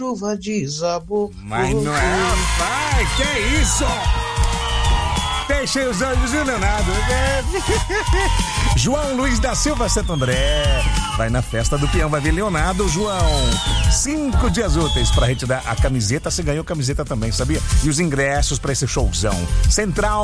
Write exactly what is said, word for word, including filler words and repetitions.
chuva desabou. Mas não é, rapaz, que é isso? Fechei os olhos, viu, Leonardo? João Luiz da Silva Santo André vai na festa do peão, vai ver Leonardo. João, cinco dias úteis pra gente dar a camiseta. Você ganhou camiseta também, sabia? E os ingressos pra esse showzão. Central